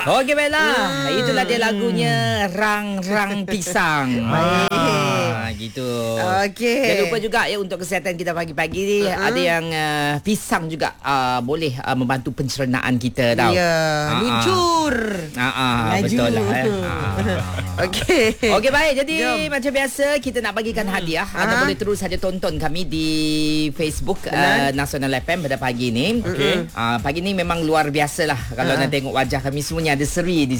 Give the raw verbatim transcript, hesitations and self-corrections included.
Okey baiklah. Hmm. Itulah dia lagunya Rang-Rang Pisang. Baik. Ah, gitu. Okey. Jangan lupa juga ya untuk kesihatan kita pagi-pagi ni uh-huh. ada yang uh, pisang juga uh, boleh uh, membantu pencernaan kita tau. Ya, Ah, luncur. Ah, ah, Laju. betul lah. Eh. Ah. Okey. Okey baik. Jadi Jom. macam biasa kita nak bagikan hmm. hadiah. Anda Aha. boleh terus saja tonton kami di Facebook uh, Nasional F M pada pagi ni. Okey. Uh, pagi ni memang luar biasa lah. Kalau Ha. nak tengok wajah kami semuanya ada seri di